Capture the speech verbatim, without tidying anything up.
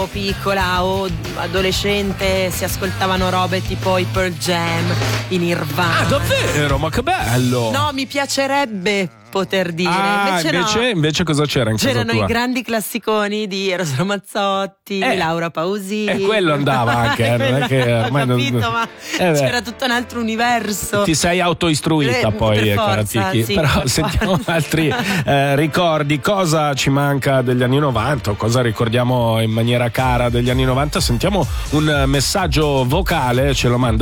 piccola o adolescente si ascoltavano robe tipo i Pearl Jam, i Nirvana. Ah, davvero? Ma che bello! No, mi piacerebbe poter dire. Ah, invece, invece, no. invece cosa c'era in casa C'erano tua? i grandi classiconi di Eros Ramazzotti, Eh, Laura Pausini. E quello andava anche, eh, non è che ormai ho non- capito, ma Eh beh. c'era tutto un altro universo. Ti sei autoistruita Eh, poi, per eh, cara forza, Tiki. sì, Però per sentiamo forza. altri eh, ricordi. Cosa ci manca degli anni novanta? O cosa ricordiamo in maniera cara degli anni novanta? Sentiamo un messaggio vocale, ce lo manda